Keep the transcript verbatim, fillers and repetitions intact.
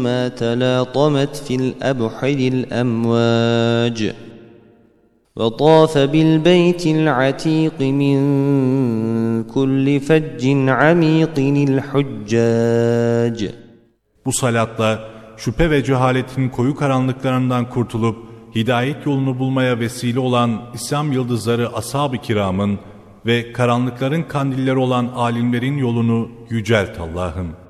ما تلاطمت في الأبحر الأمواج وطاف بالبيت العتيق من كل فج عميق الحجاج. Bu salatla şüphe ve cehaletin koyu karanlıklarından kurtulup hidayet yolunu bulmaya vesile olan İslam yıldızları ashab-ı kiramın ve karanlıkların kandilleri olan alimlerin yolunu yücelt Allah'ım.